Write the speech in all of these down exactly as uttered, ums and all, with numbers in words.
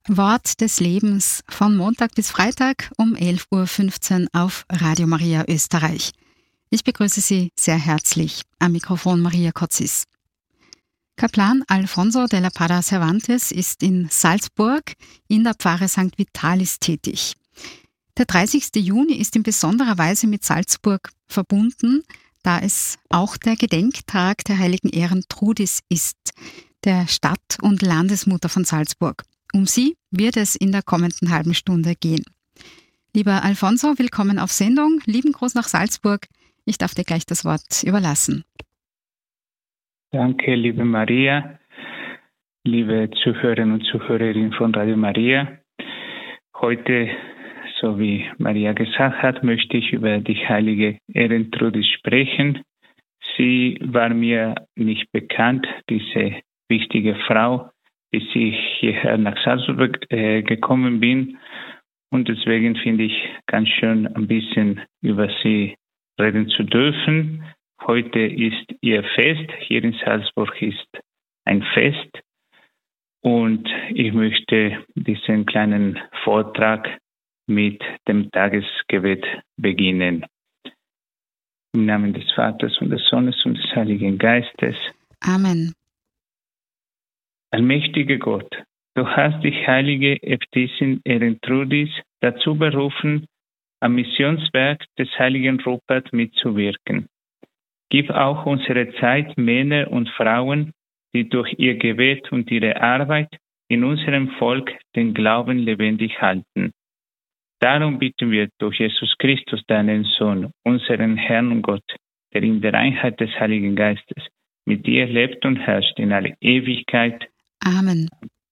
Wort des Lebens von Montag bis Freitag um elf Uhr fünfzehn auf Radio Maria Österreich. Ich begrüße Sie sehr herzlich. Am Mikrofon Maria Kotzis. Kaplan Alfonso de la Parra Cervantes ist in Salzburg in der Pfarre Sankt Vitalis tätig. Der dreißigste Juni ist in besonderer Weise mit Salzburg verbunden, da es auch der Gedenktag der heiligen Ehrentrudis ist, der Stadt- und Landesmutter von Salzburg. Um sie wird es in der kommenden halben Stunde gehen. Lieber Alfonso, willkommen auf Sendung. Lieben Gruß nach Salzburg. Ich darf dir gleich das Wort überlassen. Danke, liebe Maria, liebe Zuhörerinnen und Zuhörerinnen von Radio Maria. Heute, so wie Maria gesagt hat, möchte ich über die heilige Ehrentrudis sprechen. Sie war mir nicht bekannt, diese wichtige Frau, bis ich hierher nach Salzburg äh, gekommen bin. Und deswegen finde ich ganz schön, ein bisschen über sie reden zu dürfen. Heute ist ihr Fest. Hier in Salzburg ist ein Fest. Und ich möchte diesen kleinen Vortrag mit dem Tagesgebet beginnen. Im Namen des Vaters und des Sohnes und des Heiligen Geistes. Amen. Allmächtiger Gott, du hast die heilige Äbtissin Ehrentrudis dazu berufen, am Missionswerk des heiligen Rupert mitzuwirken. Gib auch unsere Zeit Männer und Frauen, die durch ihr Gebet und ihre Arbeit in unserem Volk den Glauben lebendig halten. Darum bitten wir durch Jesus Christus, deinen Sohn, unseren Herrn und Gott, der in der Einheit des Heiligen Geistes mit dir lebt und herrscht in alle Ewigkeit. Amen.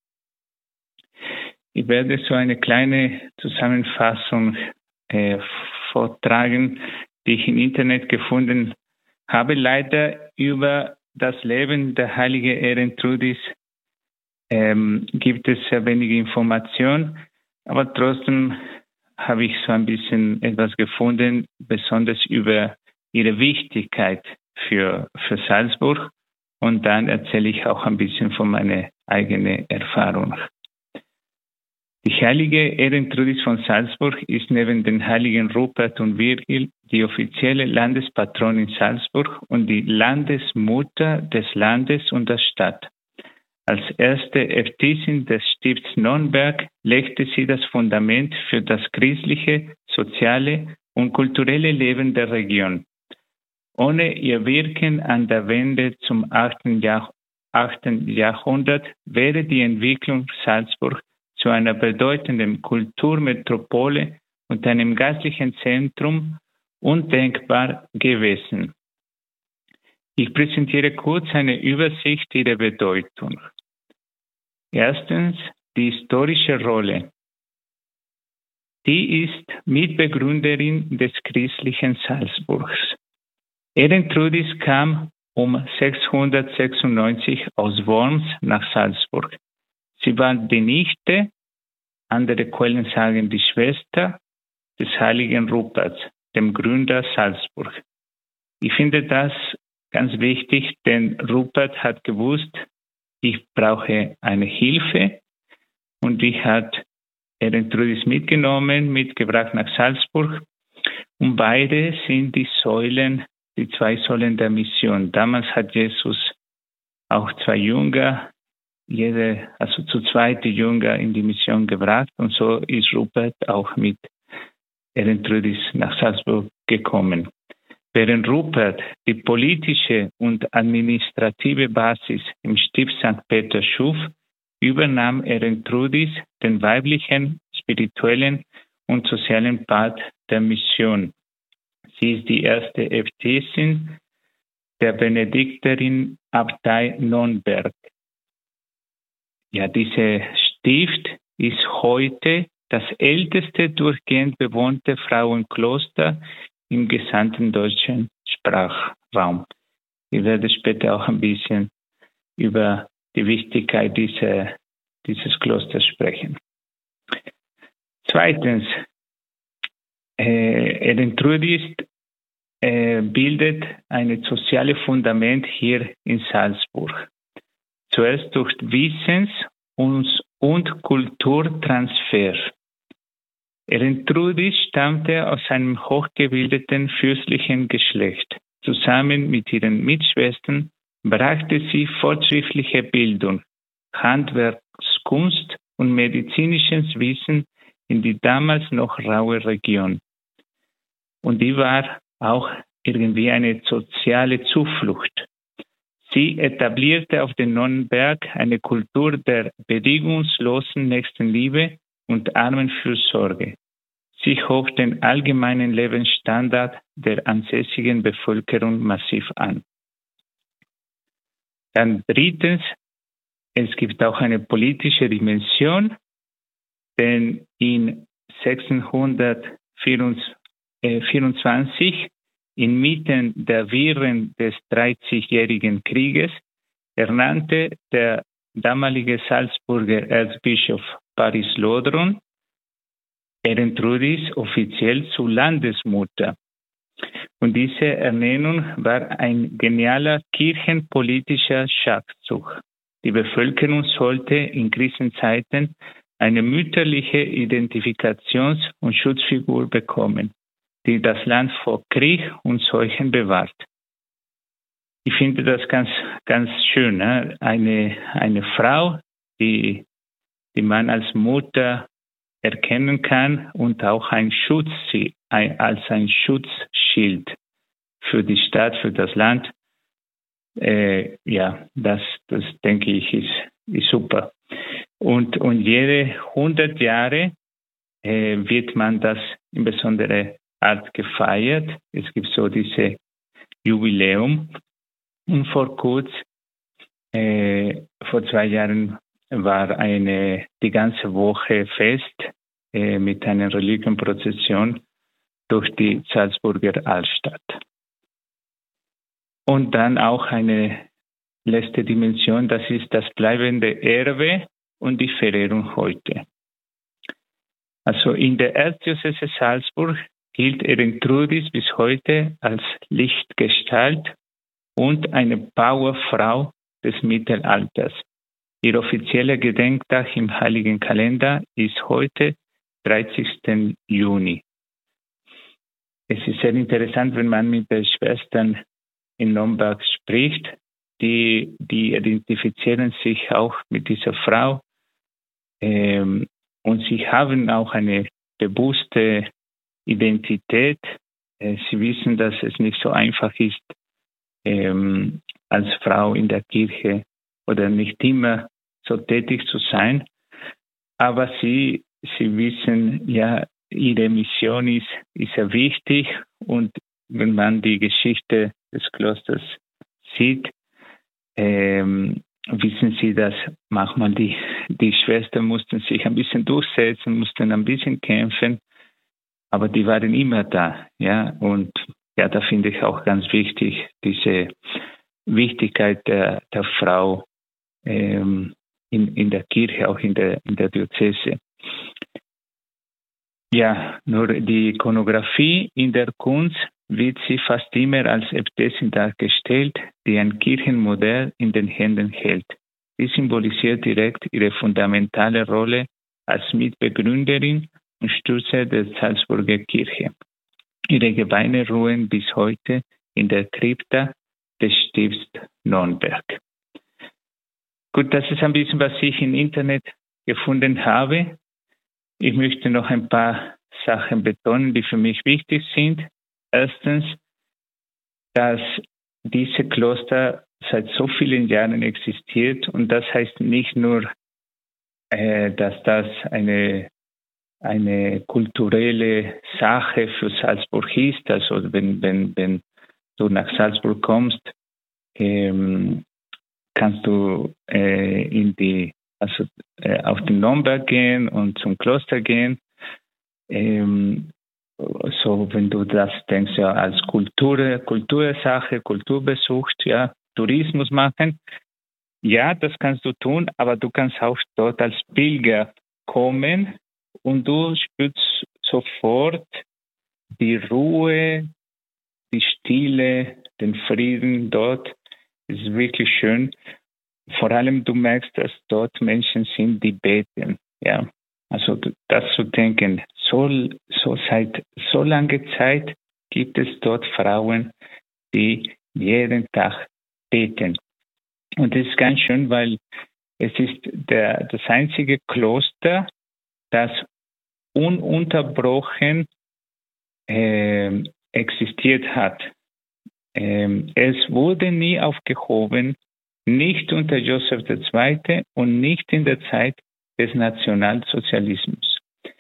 Ich werde so eine kleine Zusammenfassung äh, vortragen, die ich im Internet gefunden habe. Leider über das Leben der heiligen Ehrentrudis ähm, gibt es sehr wenige Informationen, aber trotzdem habe ich so ein bisschen etwas gefunden, besonders über ihre Wichtigkeit für, für Salzburg. Und dann erzähle ich auch ein bisschen von meiner eigenen Erfahrung. Die heilige Ehrentrudis von Salzburg ist neben den heiligen Rupert und Virgil die offizielle Landespatronin Salzburg und die Landesmutter des Landes und der Stadt. Als erste Äbtissin des Stifts Nonnberg legte sie das Fundament für das christliche, soziale und kulturelle Leben der Region. Ohne ihr Wirken an der Wende zum achten Jahrhundert wäre die Entwicklung Salzburg zu einer bedeutenden Kulturmetropole und einem geistlichen Zentrum undenkbar gewesen. Ich präsentiere kurz eine Übersicht ihrer Bedeutung. Erstens die historische Rolle. Die ist Mitbegründerin des christlichen Salzburgs. Ehrentrudis kam um sechshundertsechsundneunzig aus Worms nach Salzburg. Sie war die Nichte, andere Quellen sagen die Schwester des heiligen Ruperts, dem Gründer Salzburg. Ich finde das ganz wichtig, denn Rupert hat gewusst, ich brauche eine Hilfe und die hat Ehrentrudis mitgenommen, mitgebracht nach Salzburg und beide sind die Säulen, die zwei Säulen der Mission. Damals hat Jesus auch zwei Jünger, jede, also zu zweit die Jünger in die Mission gebracht und so ist Rupert auch mit Ehrentrudis nach Salzburg gekommen. Während Rupert die politische und administrative Basis im Stift Sankt Peter schuf, übernahm Ehrentrudis den weiblichen, spirituellen und sozialen Part der Mission. Sie ist die erste Äbtissin der Benedikterin-Abtei Nonnberg. Ja, dieses Stift ist heute das älteste durchgehend bewohnte Frauenkloster im gesamten deutschen Sprachraum. Ich werde später auch ein bisschen über die Wichtigkeit dieser, dieses Klosters sprechen. Zweitens, äh, Ehrentrudis äh, bildet ein soziales Fundament hier in Salzburg. Zuerst durch Wissens- und, und Kulturtransfer. Ertrudis stammte aus einem hochgebildeten fürstlichen Geschlecht. Zusammen mit ihren Mitschwestern brachte sie fortschrittliche Bildung, Handwerkskunst und medizinisches Wissen in die damals noch raue Region. Und die war auch irgendwie eine soziale Zuflucht. Sie etablierte auf dem Nonnenberg eine Kultur der bedingungslosen Nächstenliebe und Armenfürsorge. Sie hob den allgemeinen Lebensstandard der ansässigen Bevölkerung massiv an. Dann drittens, es gibt auch eine politische Dimension, denn in sechzehnhundertvierundzwanzig, inmitten der Wirren des Dreißigjährigen Krieges, ernannte der damalige Salzburger Erzbischof Paris-Lodron Ertrudis offiziell zur Landesmutter. Und diese Ernennung war ein genialer kirchenpolitischer Schachzug. Die Bevölkerung sollte in Krisenzeiten eine mütterliche Identifikations- und Schutzfigur bekommen, die das Land vor Krieg und Seuchen bewahrt. Ich finde das ganz, ganz schön. Ne? Eine, eine Frau, die, die man als Mutter erkennen kann und auch ein Schutz, ein, als ein Schutzschild für die Stadt, für das Land. Äh, ja, das, das denke ich ist, ist super. Und, und jede hundert Jahre äh, wird man das in besonderer Art gefeiert. Es gibt so diese Jubiläum. Und vor kurz, äh, vor zwei Jahren war eine die ganze Woche Fest äh, mit einer Religienprozession durch die Salzburger Altstadt. Und dann auch eine letzte Dimension, das ist das bleibende Erbe und die Verehrung heute. Also in der Erzdiözese Salzburg gilt Ertrudis bis heute als Lichtgestalt und eine Powerfrau des Mittelalters. Ihr offizieller Gedenktag im Heiligen Kalender ist heute dreißigsten Juni. Es ist sehr interessant, wenn man mit den Schwestern in Nonnenberg spricht, die, die identifizieren sich auch mit dieser Frau ähm, und sie haben auch eine bewusste Identität. Äh, sie wissen, dass es nicht so einfach ist, ähm, als Frau in der Kirche oder nicht immer so tätig zu sein. Aber sie, sie wissen, ja, ihre Mission ist, ist sehr wichtig. Und wenn man die Geschichte des Klosters sieht, ähm, wissen sie, dass manchmal die, die Schwestern mussten sich ein bisschen durchsetzen, mussten ein bisschen kämpfen, aber die waren immer da. Ja, und ja, da finde ich auch ganz wichtig, diese Wichtigkeit der, der Frau ähm, in, in der Kirche, auch in der, in der Diözese. Ja, nur die Ikonografie in der Kunst wird sie fast immer als Äbtissin dargestellt, die ein Kirchenmodell in den Händen hält. Sie symbolisiert direkt ihre fundamentale Rolle als Mitbegründerin und Stütze der Salzburger Kirche. Ihre Gebeine ruhen bis heute in der Krypta des Stifts Nonnenberg. Gut, das ist ein bisschen, was ich im Internet gefunden habe. Ich möchte noch ein paar Sachen betonen, die für mich wichtig sind. Erstens, dass diese Kloster seit so vielen Jahren existiert und das heißt nicht nur, äh, dass das eine, eine kulturelle Sache für Salzburg ist. Also wenn, wenn, wenn du nach Salzburg kommst, ähm, kannst du äh, in die, also äh, auf den Nonnenberg gehen und zum Kloster gehen. Ähm, so, wenn du das denkst, ja, als Kultur, Kultursache, Kulturbesuch, ja, Tourismus machen, ja, das kannst du tun, aber du kannst auch dort als Pilger kommen und du spürst sofort die Ruhe, die Stille, den Frieden dort. Es ist wirklich schön. vor allem du merkst, dass dort Menschen sind, die beten. Ja, also das zu denken, so, so seit so langer Zeit gibt es dort Frauen, die jeden Tag beten. Und das ist ganz schön, weil es ist der, das einzige Kloster, das ununterbrochen äh, existiert hat. Ähm, es wurde nie aufgehoben, nicht unter Joseph der Zweite und nicht in der Zeit des Nationalsozialismus.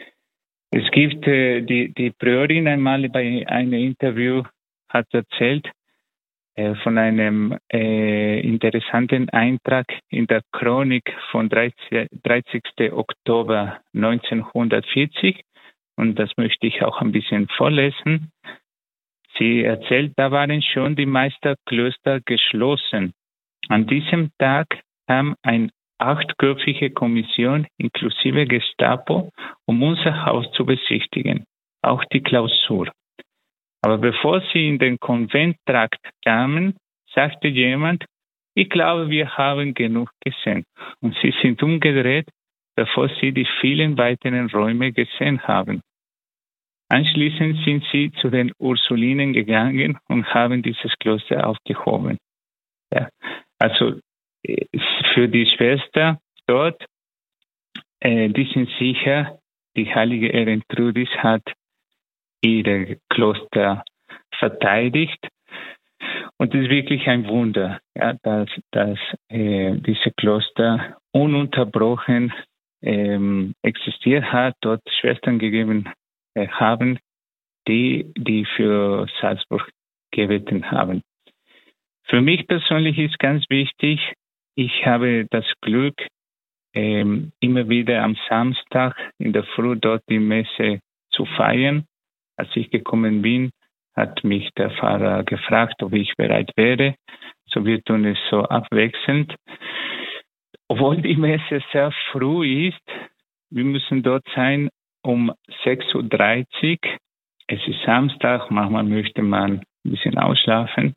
Es gibt, äh, die, die Priorin einmal bei einem Interview hat erzählt äh, von einem äh, interessanten Eintrag in der Chronik von dreißigsten Oktober neunzehnhundertvierzig, und das möchte ich auch ein bisschen vorlesen. Sie erzählt, da waren schon die Meisterklöster geschlossen. An diesem Tag kam eine achtköpfige Kommission inklusive Gestapo, um unser Haus zu besichtigen, auch die Klausur. Aber bevor sie in den Konventtrakt kamen, sagte jemand, ich glaube, wir haben genug gesehen. Und sie sind umgedreht, bevor sie die vielen weiteren Räume gesehen haben. Anschließend sind sie zu den Ursulinen gegangen und haben dieses Kloster aufgehoben. Ja, also für die Schwester dort, äh, die sind sicher, die heilige Ertrudis hat ihre Kloster verteidigt. Und es ist wirklich ein Wunder, ja, dass, dass äh, diese Kloster ununterbrochen ähm, existiert hat, dort Schwestern gegeben äh, haben, die, die für Salzburg gebeten haben. Für mich persönlich ist ganz wichtig, ich habe das Glück, ähm, immer wieder am Samstag in der Früh dort die Messe zu feiern. Als ich gekommen bin, hat mich der Pfarrer gefragt, ob ich bereit wäre. So wir tun es so abwechselnd. Obwohl die Messe sehr früh ist, wir müssen dort sein um sechs Uhr dreißig. Es ist Samstag, manchmal möchte man ein bisschen ausschlafen.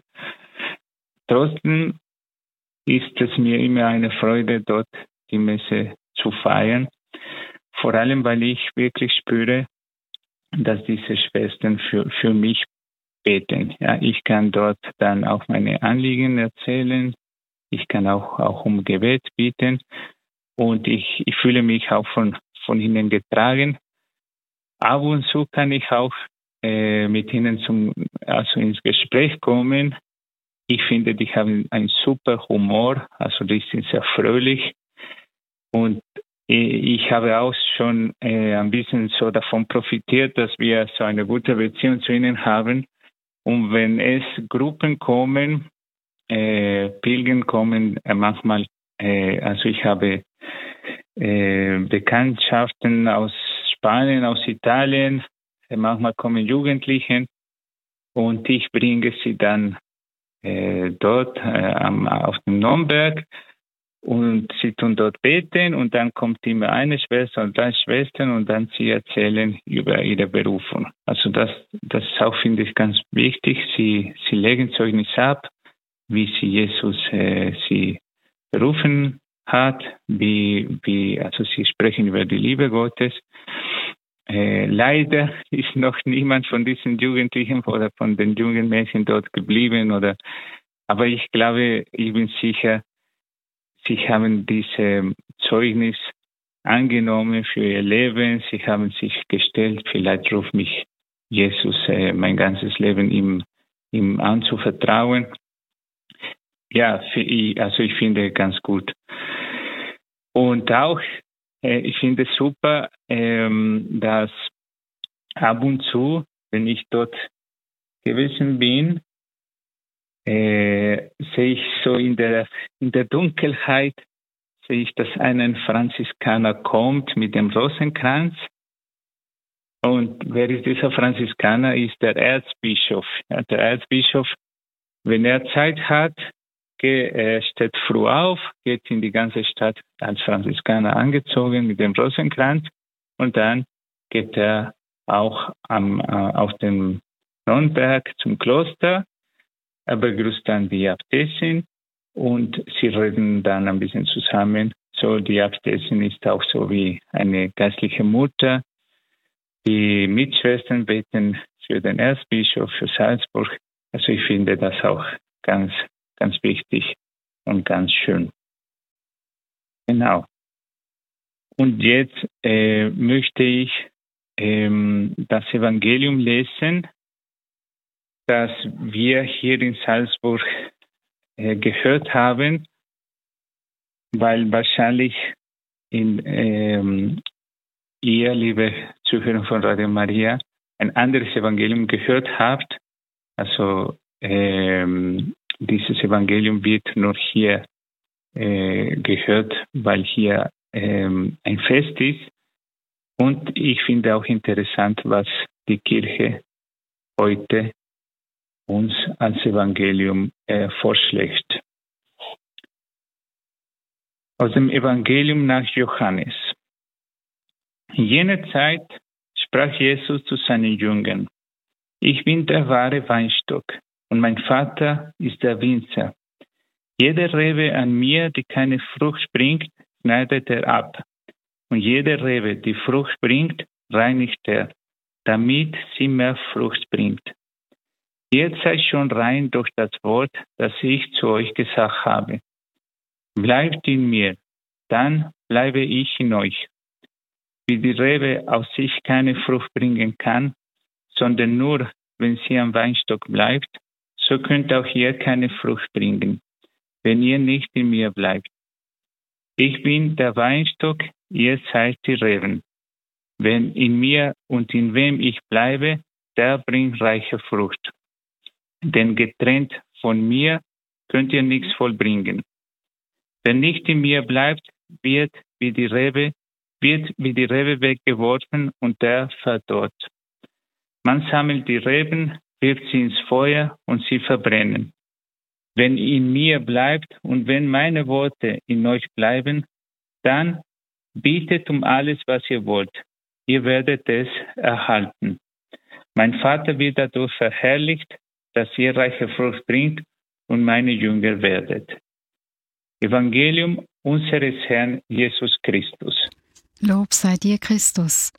Trotzdem ist es mir immer eine Freude, dort die Messe zu feiern. Vor allem, weil ich wirklich spüre, dass diese Schwestern für, für mich beten. Ja, ich kann dort dann auch meine Anliegen erzählen. Ich kann auch, auch um Gebet bitten. Und ich, ich fühle mich auch von, von ihnen getragen. Ab und zu kann ich auch äh, mit ihnen zum, also ins Gespräch kommen. Ich finde, die haben einen super Humor, also die sind sehr fröhlich. Und ich habe auch schon äh, ein bisschen so davon profitiert, dass wir so eine gute Beziehung zu ihnen haben. Und wenn es Gruppen kommen, äh, Pilger kommen, äh, manchmal, äh, also ich habe äh, Bekanntschaften aus Spanien, aus Italien, äh, manchmal kommen Jugendliche und ich bringe sie dann äh, dort äh, am, auf dem Nürnberg. Und sie tun dort beten und dann kommt immer eine Schwester und drei Schwestern und dann sie erzählen über ihre Berufung. Also das, das auch finde ich ganz wichtig. Sie, sie legen Zeugnis ab, wie sie Jesus äh, sie berufen hat, wie, wie, also sie sprechen über die Liebe Gottes. Äh, leider ist noch niemand von diesen Jugendlichen oder von den jungen Mädchen dort geblieben oder, aber ich glaube, ich bin sicher, sie haben dieses Zeugnis angenommen für ihr Leben. Sie haben sich gestellt, vielleicht ruft mich Jesus äh, mein ganzes Leben ihm, ihm anzuvertrauen. Ja, für, also ich finde ganz gut. Und auch, äh, ich finde es super, ähm, dass ab und zu, wenn ich dort gewesen bin, Äh, sehe ich so in der, in der Dunkelheit, sehe ich, dass ein Franziskaner kommt mit dem Rosenkranz. Und wer ist dieser Franziskaner? Ist der Erzbischof. Ja, der Erzbischof, wenn er Zeit hat, geht, er steht früh auf, geht in die ganze Stadt als Franziskaner angezogen mit dem Rosenkranz und dann geht er auch am, äh, auf dem Nürnberg zum Kloster. Er begrüßt dann die Äbtissin und sie reden dann ein bisschen zusammen. So, die Äbtissin ist auch so wie eine geistliche Mutter. Die Mitschwestern beten für den Erzbischof, für Salzburg. Also ich finde das auch ganz, ganz wichtig und ganz schön. Genau. Und jetzt äh, möchte ich ähm, das Evangelium lesen, das wir hier in Salzburg äh, gehört haben, weil wahrscheinlich in, ähm, ihr, liebe Zuhörer von Radio Maria, ein anderes Evangelium gehört habt. Also ähm, dieses Evangelium wird nur hier äh, gehört, weil hier ähm, ein Fest ist. Und ich finde auch interessant, was die Kirche heute uns als Evangelium äh, vorschlägt. Aus dem Evangelium nach Johannes. In jener Zeit sprach Jesus zu seinen Jüngern: Ich bin der wahre Weinstock und mein Vater ist der Winzer. Jede Rebe an mir, die keine Frucht bringt, schneidet er ab. Und jede Rebe, die Frucht bringt, reinigt er, damit sie mehr Frucht bringt. Ihr seid schon rein durch das Wort, das ich zu euch gesagt habe. Bleibt in mir, dann bleibe ich in euch. Wie die Rebe aus sich keine Frucht bringen kann, sondern nur, wenn sie am Weinstock bleibt, so könnt auch ihr keine Frucht bringen, wenn ihr nicht in mir bleibt. Ich bin der Weinstock, ihr seid die Reben. Wenn in mir und in wem ich bleibe, der bringt reiche Frucht. Denn getrennt von mir könnt ihr nichts vollbringen. Wer nicht in mir bleibt, wird wie die Rebe, wird wie die Rebe weggeworfen und der verdorrt. Man sammelt die Reben, wirft sie ins Feuer und sie verbrennen. Wenn in mir bleibt und wenn meine Worte in euch bleiben, dann bittet um alles, was ihr wollt. Ihr werdet es erhalten. Mein Vater wird dadurch verherrlicht, dass ihr reiche Frucht bringt und meine Jünger werdet. Evangelium unseres Herrn Jesus Christus. Lob sei dir, Christus.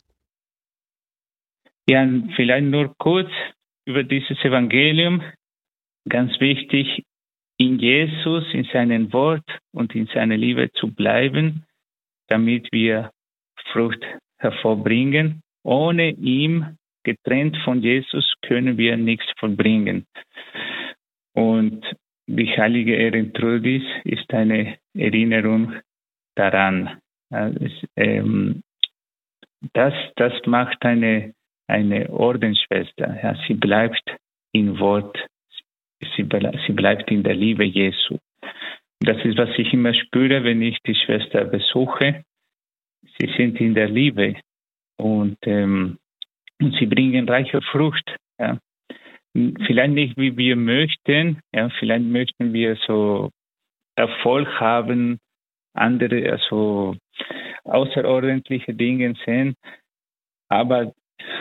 Ja, vielleicht nur kurz über dieses Evangelium. Ganz wichtig, in Jesus, in seinem Wort und in seiner Liebe zu bleiben, damit wir Frucht hervorbringen. Ohne ihn, getrennt von Jesus, können wir nichts vollbringen. Und die heilige Erentrudis ist eine Erinnerung daran. Das, das macht eine, eine Ordensschwester. Ja, sie bleibt im Wort, sie, sie bleibt in der Liebe Jesu. Das ist, was ich immer spüre, wenn ich die Schwester besuche. Sie sind in der Liebe und, ähm, und sie bringen reiche Frucht. Ja. Vielleicht nicht, wie wir möchten. Ja, vielleicht möchten wir so Erfolg haben, andere, also außerordentliche Dinge sehen. Aber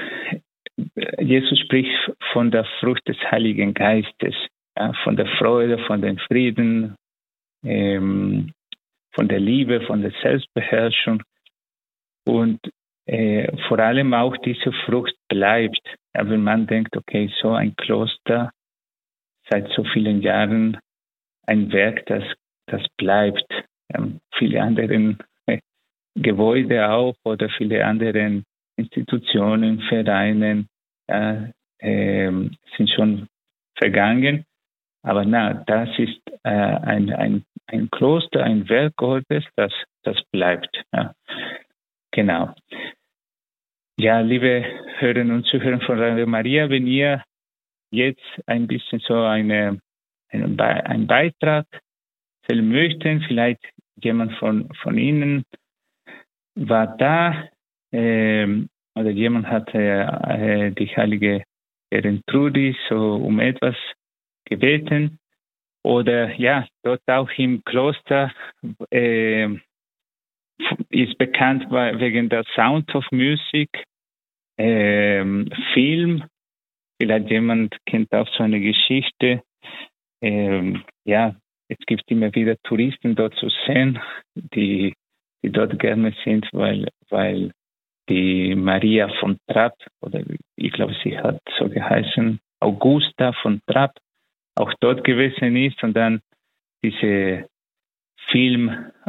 Jesus spricht von der Frucht des Heiligen Geistes, ja, von der Freude, von dem Frieden, ähm, von der Liebe, von der Selbstbeherrschung. Und äh, vor allem auch diese Frucht bleibt. Ja, wenn man denkt, okay, so ein Kloster seit so vielen Jahren, ein Werk, das, das bleibt. Ja, viele andere äh, Gebäude auch oder viele andere Institutionen, Vereine äh, äh, sind schon vergangen. Aber na, das ist äh, ein, ein, ein Kloster, ein Werk Gottes, das, das bleibt. Ja. Genau. Ja, liebe Hörerinnen und Zuhörer von Radio Maria, wenn ihr jetzt ein bisschen so eine, einen, Be- einen Beitrag stellen möchten, vielleicht jemand von, von Ihnen war da äh, oder jemand hat äh, die heilige Erentrudis so um etwas gebeten oder ja, dort auch im Kloster äh, ist bekannt wegen der Sound of Music, ähm, Film. Vielleicht jemand kennt auch so eine Geschichte. Ähm, ja, es gibt immer wieder Touristen dort zu sehen, die, die dort gerne sind, weil, weil die Maria von Trapp, oder ich glaube, sie hat so geheißen, Augusta von Trapp, auch dort gewesen ist und dann diese Film